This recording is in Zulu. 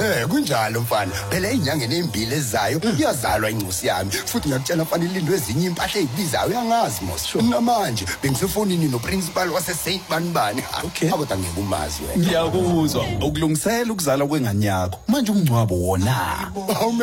Kunjalo mfana. Phela inyangeni embili ezayo iyazalwa incosi yami. Futhi ngakutshela mfana ilindwe ezinye impahla ezibizayo uyangazi mos. Namanje bengisefonini noprincipal wase Saint Banibani. Abota ngikumazi wena. Ngiyakuzwa ukulungisela ukuzala kwengane yakho. Manje umncwabo wona.